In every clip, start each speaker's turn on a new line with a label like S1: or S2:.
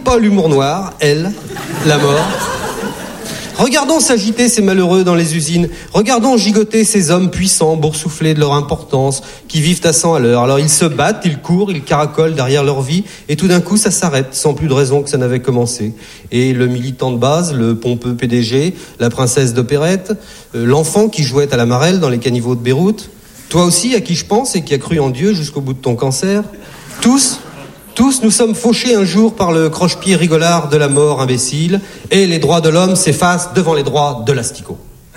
S1: n'évite pas l'humour noir, elle, la mort. Regardons s'agiter ces malheureux dans les usines. Regardons gigoter ces hommes puissants, boursouflés de leur importance, qui vivent à 100 à l'heure. Alors ils se battent, ils courent, ils caracolent derrière leur vie, et tout d'un coup ça s'arrête, sans plus de raison que ça n'avait commencé. Et le militant de base, le pompeux PDG, la princesse d'opérette, l'enfant qui jouait à la marelle dans les caniveaux de Beyrouth, toi aussi à qui je pense et qui a cru en Dieu jusqu'au bout de ton cancer, tous nous sommes fauchés un jour par le croche-pied rigolard de la mort imbécile, et les droits de l'homme s'effacent devant les droits de l'asticot.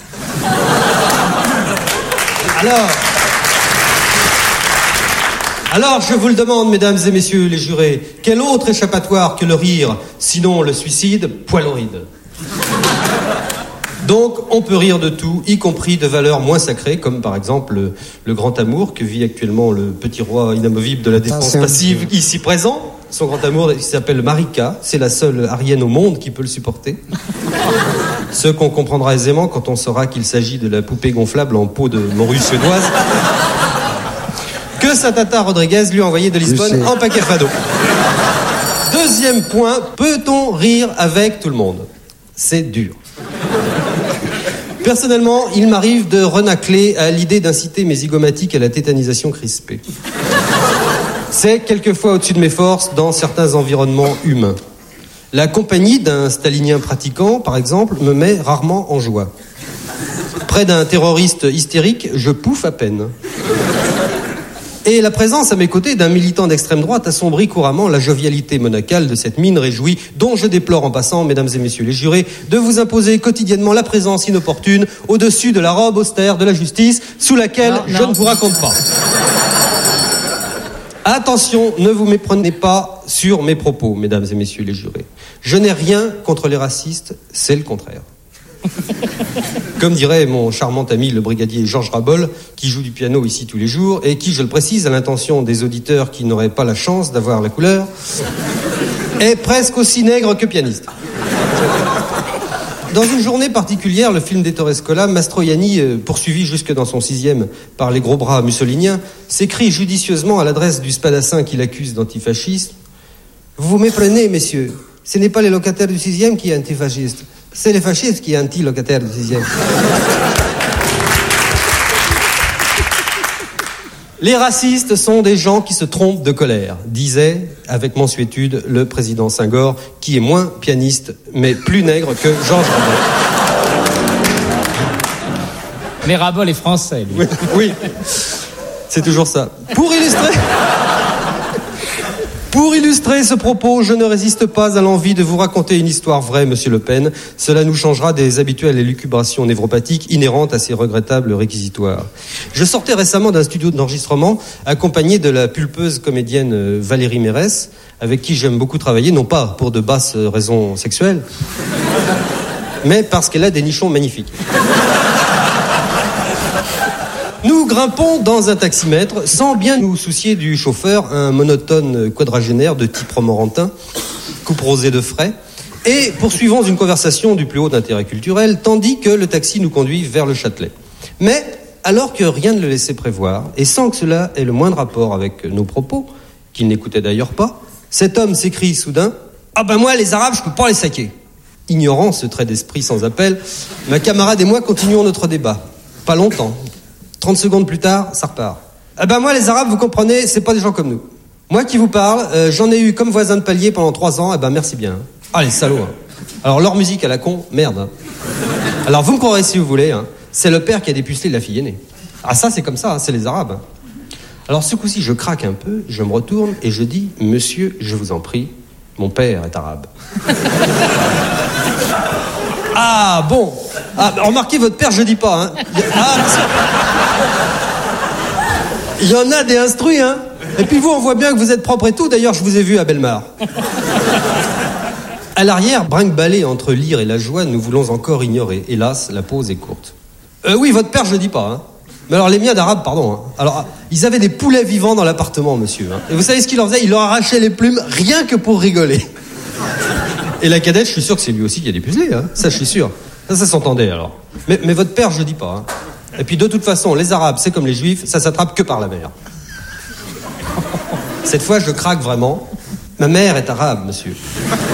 S1: Alors, je vous le demande, mesdames et messieurs les jurés, quel autre échappatoire que le rire, sinon le suicide poiloride? Donc, on peut rire de tout, y compris de valeurs moins sacrées, comme par exemple le grand amour que vit actuellement le petit roi inamovible de la défense passive ici présent. Son grand amour, il s'appelle Marika. C'est la seule Arienne au monde qui peut le supporter. Ce qu'on comprendra aisément quand on saura qu'il s'agit de la poupée gonflable en peau de morue suédoise que sa tata Rodriguez lui a envoyé de Lisbonne en paquet fado. Deuxième point, peut-on rire avec tout le monde? C'est dur. Personnellement, il m'arrive de renacler à l'idée d'inciter mes zygomatiques à la tétanisation crispée. C'est quelquefois au-dessus de mes forces dans certains environnements humains. La compagnie d'un stalinien pratiquant, par exemple, me met rarement en joie. Près d'un terroriste hystérique, je pouffe à peine. Et la présence à mes côtés d'un militant d'extrême droite assombrit couramment la jovialité monacale de cette mine réjouie dont je déplore en passant, mesdames et messieurs les jurés, de vous imposer quotidiennement la présence inopportune au-dessus de la robe austère de la justice sous laquelle je ne vous raconte pas. Attention, ne vous méprenez pas sur mes propos, mesdames et messieurs les jurés. Je n'ai rien contre les racistes, c'est le contraire. Comme dirait mon charmant ami le brigadier Georges Rabol, qui joue du piano ici tous les jours, et qui, je le précise, à l'intention des auditeurs qui n'auraient pas la chance d'avoir la couleur, est presque aussi nègre que pianiste. Dans une journée particulière, le film d'Ettore Scola, Mastroianni, poursuivi jusque dans son 6e par les gros bras mussoliniens, s'écrie judicieusement à l'adresse du spadassin qui l'accuse d'antifascisme. « Vous vous méprenez, messieurs. Ce n'est pas les locataires du 6e qui est antifasciste. C'est les fascistes qui est anti-locataire du 6e. » Les racistes sont des gens qui se trompent de colère, disait avec mansuétude le président Senghor, qui est moins pianiste, mais plus nègre que Georges Rabol.
S2: Mais Rabol est français, lui.
S1: Oui, c'est toujours ça. Pour illustrer ce propos, je ne résiste pas à l'envie de vous raconter une histoire vraie, monsieur Le Pen. Cela nous changera des habituelles élucubrations névropathiques inhérentes à ces regrettables réquisitoires. Je sortais récemment d'un studio d'enregistrement accompagné de la pulpeuse comédienne Valérie Mérès, avec qui j'aime beaucoup travailler, non pas pour de basses raisons sexuelles, mais parce qu'elle a des nichons magnifiques. Nous grimpons dans un taximètre sans bien nous soucier du chauffeur, un monotone quadragénaire de type romorantin, coupe rosée de frais, et poursuivons une conversation du plus haut d'intérêt culturel, tandis que le taxi nous conduit vers le Châtelet. Mais, alors que rien ne le laissait prévoir, et sans que cela ait le moindre rapport avec nos propos, qu'il n'écoutait d'ailleurs pas, cet homme s'écrie soudain « Ah ben moi, les Arabes, je peux pas les saquer !» Ignorant ce trait d'esprit sans appel, ma camarade et moi continuons notre débat. Pas longtemps. 30 secondes plus tard, ça repart. Ah ben moi, les Arabes, vous comprenez, c'est pas des gens comme nous. Moi qui vous parle, j'en ai eu comme voisin de palier pendant 3 ans, ben merci bien. Ah, les salauds. Hein. Alors, leur musique à la con, merde. Hein. Alors, vous me croirez si vous voulez, hein, c'est le père qui a dépucelé la fille aînée. Ah, ça, c'est comme ça, hein, c'est les Arabes. Hein. Alors, ce coup-ci, je craque un peu, je me retourne et je dis, monsieur, je vous en prie, mon père est arabe. Ah, bon. Ah, remarquez, votre père, je dis pas, hein. Il y en a des instruits, hein. Et puis vous, on voit bien que vous êtes propre et tout. D'ailleurs, je vous ai vu à Bellemare. À l'arrière, brinque-ballé entre l'ire et la joie, nous voulons encore ignorer. Hélas, la pause est courte. Oui, votre père, je dis pas, hein. Mais alors, les miens d'arabes, pardon. Hein. Alors, ils avaient des poulets vivants dans l'appartement, monsieur. Hein. Et vous savez ce qu'il leur faisait? Il leur arrachait les plumes rien que pour rigoler. Et la cadette, je suis sûr que c'est lui aussi qui a dépucelé, hein. Ça, je suis sûr. Ça s'entendait, alors. Mais votre père, je dis pas, hein. Et puis, de toute façon, les Arabes, c'est comme les Juifs, ça s'attrape que par la mer. Cette fois, je craque vraiment. Ma mère est arabe, monsieur.